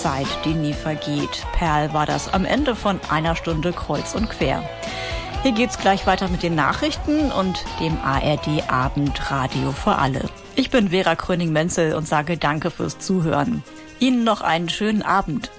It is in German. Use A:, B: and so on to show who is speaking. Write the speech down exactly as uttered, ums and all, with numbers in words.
A: Zeit, die nie vergeht. Perl war das am Ende von einer Stunde kreuz und quer. Hier geht's gleich weiter mit den Nachrichten und dem A R D Abendradio für alle. Ich bin Vera Kröning-Menzel und sage danke fürs Zuhören. Ihnen noch einen schönen Abend.